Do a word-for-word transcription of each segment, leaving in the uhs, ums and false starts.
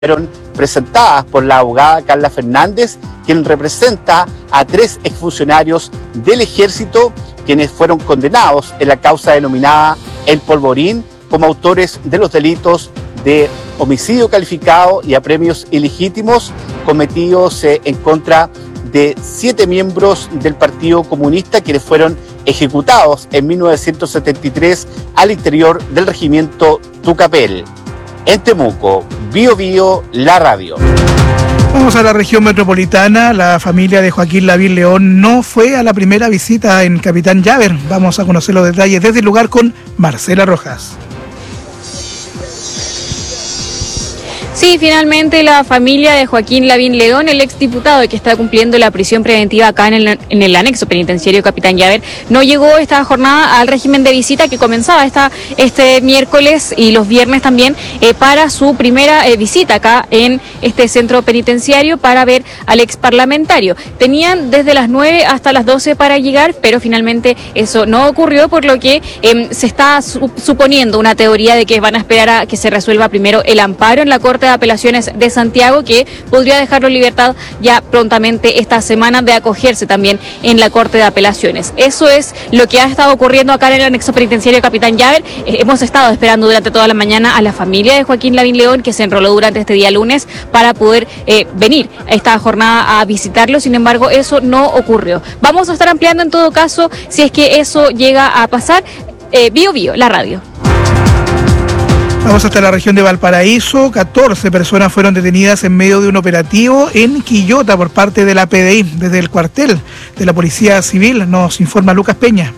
fueron presentadas por la abogada Carla Fernández, quien representa a tres exfuncionarios del Ejército, quienes fueron condenados en la causa denominada El Polvorín como autores de los delitos de homicidio calificado y apremios ilegítimos cometidos eh, en contra de siete miembros del Partido Comunista, quienes fueron ejecutados en mil novecientos setenta y tres al interior del regimiento Tucapel. En Temuco, Bio Bio, la radio. Vamos a la región metropolitana. La familia de Joaquín Lavín León no fue a la primera visita en Capitán Llaver. Vamos a conocer los detalles desde el lugar con Marcela Rojas. Sí, finalmente la familia de Joaquín Lavín León, el exdiputado que está cumpliendo la prisión preventiva acá en el, en el anexo penitenciario Capitán Llaver, no llegó esta jornada al régimen de visita que comenzaba esta, este miércoles y los viernes también eh, para su primera eh, visita acá en este centro penitenciario para ver al ex parlamentario. Tenían desde las nueve hasta las doce para llegar, pero finalmente eso no ocurrió, por lo que eh, se está su, suponiendo una teoría de que van a esperar a que se resuelva primero el amparo en la Corte de Apelaciones de Santiago, que podría dejarlo en libertad ya prontamente esta semana de acogerse también en la Corte de Apelaciones. Eso es lo que ha estado ocurriendo acá en el anexo penitenciario Capitán Llaver. Eh, hemos estado esperando durante toda la mañana a la familia de Joaquín Lavín León, que se enroló durante este día lunes para poder eh, venir a esta jornada a visitarlo. Sin embargo, eso no ocurrió. Vamos a estar ampliando en todo caso si es que eso llega a pasar. Eh, Bio Bio, la radio. Vamos hasta la región de Valparaíso. catorce personas fueron detenidas en medio de un operativo en Quillota por parte de la P D I. Desde el cuartel de la Policía Civil nos informa Lucas Peña.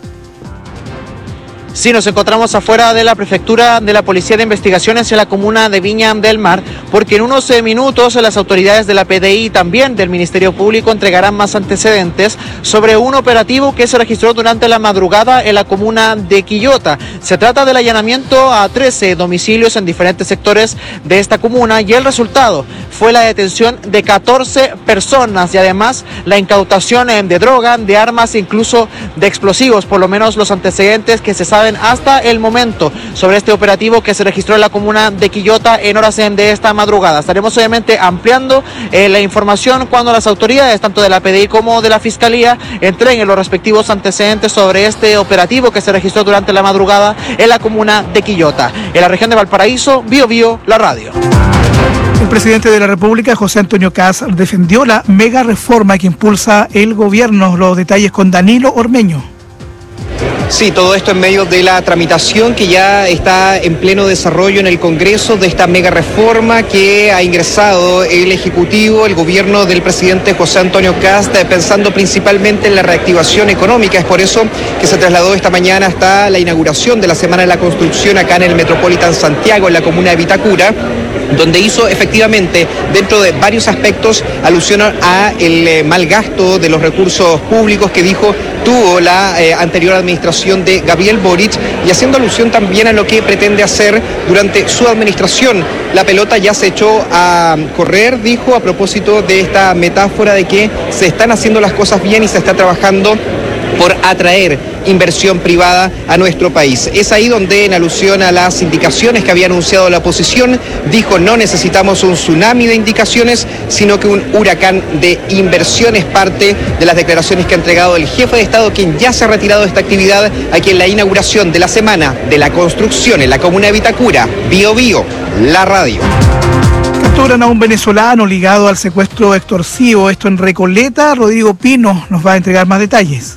Sí, nos encontramos afuera de la prefectura de la Policía de Investigaciones en la comuna de Viña del Mar, porque en unos minutos las autoridades de la P D I y también del Ministerio Público entregarán más antecedentes sobre un operativo que se registró durante la madrugada en la comuna de Quillota. Se trata del allanamiento a trece domicilios en diferentes sectores de esta comuna y el resultado fue la detención de catorce personas y además la incautación de droga, de armas e incluso de explosivos, por lo menos los antecedentes que se saben hasta el momento sobre este operativo que se registró en la comuna de Quillota en horas de esta madrugada. Estaremos obviamente ampliando eh, la información cuando las autoridades, tanto de la P D I como de la Fiscalía, entreguen los respectivos antecedentes sobre este operativo que se registró durante la madrugada en la comuna de Quillota. En la región de Valparaíso, Bio Bio, la radio. El presidente de la República, José Antonio Kast, defendió la mega reforma que impulsa el gobierno. Los detalles con Danilo Ormeño. Sí, todo esto en medio de la tramitación que ya está en pleno desarrollo en el Congreso de esta mega reforma que ha ingresado el Ejecutivo, el gobierno del presidente José Antonio Kast, pensando principalmente en la reactivación económica. Es por eso que se trasladó esta mañana hasta la inauguración de la Semana de la Construcción acá en el Metropolitan Santiago, en la comuna de Vitacura, donde hizo efectivamente, dentro de varios aspectos, alusión a el eh, mal gasto de los recursos públicos que dijo tuvo la eh, anterior administración de Gabriel Boric, y haciendo alusión también a lo que pretende hacer durante su administración. La pelota ya se echó a correr, dijo, a propósito de esta metáfora de que se están haciendo las cosas bien y se está trabajando por atraer inversión privada a nuestro país. Es ahí donde, en alusión a las indicaciones que había anunciado la oposición, dijo: no necesitamos un tsunami de indicaciones, sino que un huracán de inversiones, parte de las declaraciones que ha entregado el jefe de Estado, quien ya se ha retirado de esta actividad aquí en la inauguración de la Semana de la Construcción en la comuna de Vitacura. Bio Bio, la radio. Capturan a un venezolano ligado al secuestro extorsivo, esto en Recoleta. Rodrigo Pino nos va a entregar más detalles.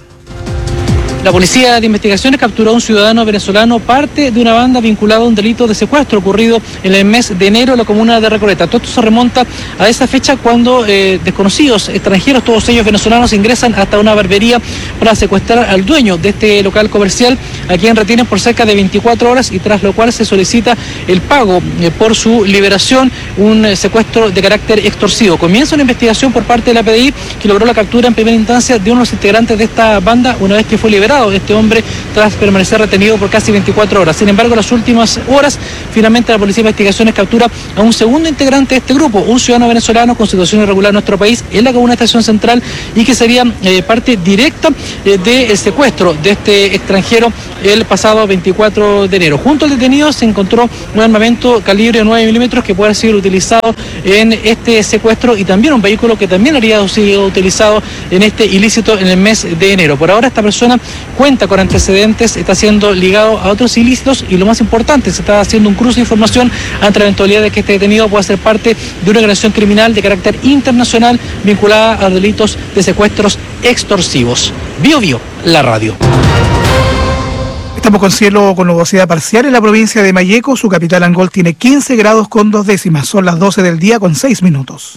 La Policía de Investigaciones capturó a un ciudadano venezolano, parte de una banda vinculada a un delito de secuestro ocurrido en el mes de enero en la comuna de Recoleta. Todo esto se remonta a esa fecha cuando eh, desconocidos extranjeros, todos ellos venezolanos, ingresan hasta una barbería para secuestrar al dueño de este local comercial, a quien retienen por cerca de veinticuatro horas y tras lo cual se solicita el pago eh, por su liberación, un eh, secuestro de carácter extorsivo. Comienza una investigación por parte de la P D I que logró la captura en primera instancia de uno de los integrantes de esta banda una vez que fue liberado este hombre tras permanecer retenido por casi veinticuatro horas. Sin embargo, en las últimas horas, finalmente la Policía de Investigaciones captura a un segundo integrante de este grupo, un ciudadano venezolano con situación irregular en nuestro país, en la comuna de Estación Central, y que sería eh, parte directa eh, del secuestro de este extranjero el pasado veinticuatro de enero. Junto al detenido se encontró un armamento calibre nueve milímetros que puede ser utilizado en este secuestro y también un vehículo que también habría sido utilizado en este ilícito en el mes de enero. Por ahora esta persona cuenta con antecedentes, está siendo ligado a otros ilícitos y lo más importante, se está haciendo un cruce de información ante la eventualidad de que este detenido pueda ser parte de una organización criminal de carácter internacional vinculada a delitos de secuestros extorsivos. Bio Bio, la radio. Estamos con cielo con nubosidad parcial en la provincia de Malleco. Su capital Angol tiene quince grados con dos décimas. Son las doce del día con seis minutos.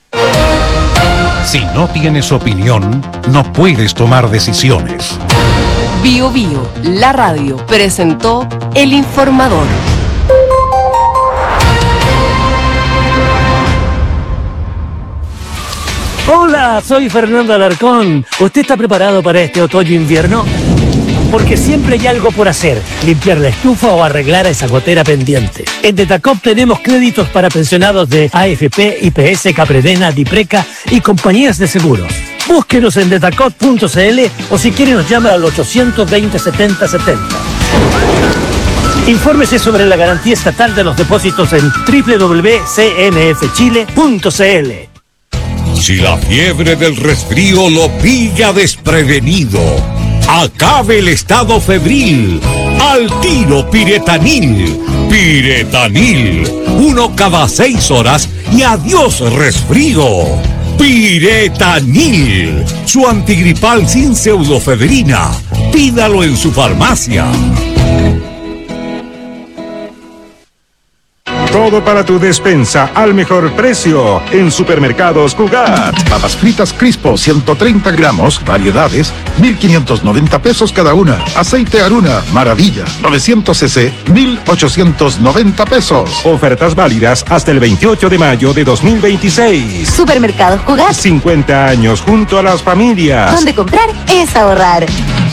Si no tienes opinión, no puedes tomar decisiones. Bio Bio, la radio, presentó El Informador. Hola, soy Fernando Alarcón. ¿Usted está preparado para este otoño-invierno? Porque siempre hay algo por hacer, limpiar la estufa o arreglar esa gotera pendiente. En Detacop tenemos créditos para pensionados de A F P, I P S, Capredena, Dipreca y compañías de seguros. Búsquenos en detacop punto c l o si quiere nos llama al ochocientos veinte, setenta setenta. Infórmese sobre la garantía estatal de los depósitos en doble u doble u doble u punto c n f chile punto c l. Si la fiebre del resfrío lo pilla desprevenido, acabe el estado febril. Al tiro Piretanil. Piretanil. Uno cada seis horas y adiós resfrío. Piretanil. Su antigripal sin pseudofebrina. Pídalo en su farmacia. Todo para tu despensa al mejor precio en Supermercados Cugat. Papas fritas Crispo, ciento treinta gramos, variedades, mil quinientos noventa pesos cada una. Aceite Aruna, Maravilla, novecientos centilitros, mil ochocientos noventa pesos. Ofertas válidas hasta el veintiocho de mayo de dos mil veintiséis. Supermercados Cugat. cincuenta años junto a las familias. Donde comprar es ahorrar.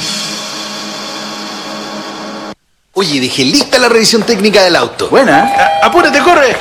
Oye, dejé lista la revisión técnica del auto. Buena. ¡Apúrate, corre!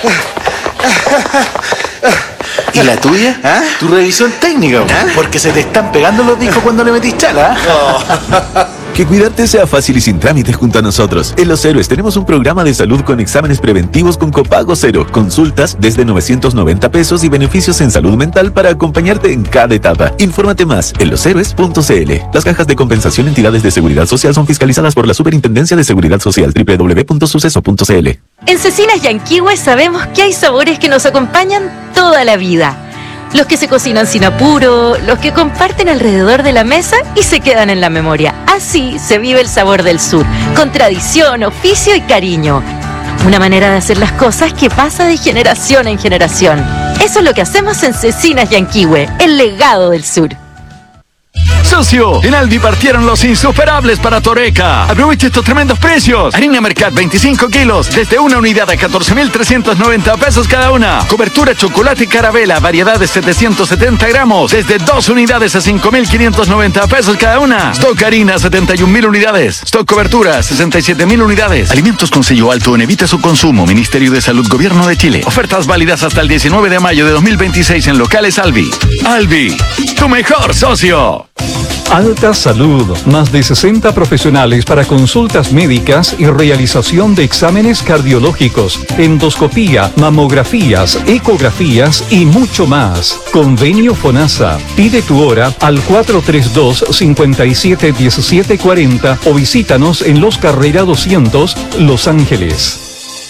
¿Y la tuya? ¿Ah? Tu revisión técnica, ¿Ah? Porque se te están pegando los discos cuando le metís chala. Oh. Que cuidarte sea fácil y sin trámites junto a nosotros. En Los Héroes tenemos un programa de salud con exámenes preventivos con copago cero, consultas desde novecientos noventa pesos y beneficios en salud mental para acompañarte en cada etapa. Infórmate más en los héroes punto c l. Las cajas de compensación entidades de seguridad social son fiscalizadas por la Superintendencia de Seguridad Social. doble u doble u doble u punto suceso punto c l. En Cecinas Yanquihue sabemos que hay sabores que nos acompañan toda la vida. Los que se cocinan sin apuro, los que comparten alrededor de la mesa y se quedan en la memoria. Así se vive el sabor del sur, con tradición, oficio y cariño. Una manera de hacer las cosas que pasa de generación en generación. Eso es lo que hacemos en Cecinas Yanquihue, el legado del sur. Socio, en Aldi partieron los insuperables para Toreca. Aprovecha estos tremendos precios. Harina Mercat veinticinco kilos, desde una unidad a catorce mil trescientos noventa pesos cada una. Cobertura chocolate Carabela, variedad de setecientos setenta gramos, desde dos unidades a cinco mil quinientos noventa pesos cada una. Stock harina, setenta y un mil unidades. Stock cobertura, sesenta y siete mil unidades. Alimentos con sello alto en Evita su consumo. Ministerio de Salud, Gobierno de Chile. Ofertas válidas hasta el diecinueve de mayo de dos mil veintiséis en locales Albi. Albi, tu mejor socio. Alta Salud, más de sesenta profesionales para consultas médicas y realización de exámenes cardiológicos, endoscopía, mamografías, ecografías y mucho más. Convenio FONASA. Pide tu hora al cuatro tres dos, cinco siete, uno siete cuatro cero o visítanos en Los Carrera doscientos, Los Ángeles.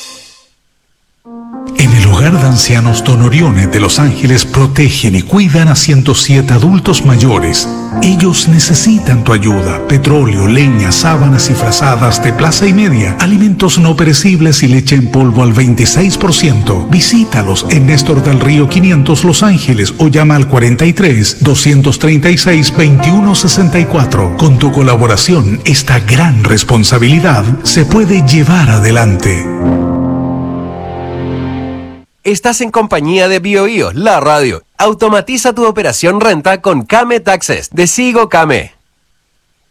En el Hogar de Ancianos Don Orione de Los Ángeles protegen y cuidan a ciento siete adultos mayores. Ellos necesitan tu ayuda. Petróleo, leña, sábanas y frazadas de plaza y media, alimentos no perecibles y leche en polvo al veintiséis por ciento. Visítalos en Néstor del Río quinientos Los Ángeles o llama al cuarenta y tres, doscientos treinta y seis, veintiuno sesenta y cuatro. Con tu colaboración, esta gran responsabilidad se puede llevar adelante. Estás en compañía de Bio Bio, la radio. Automatiza tu operación renta con Kame Taxes de Sigo Kame.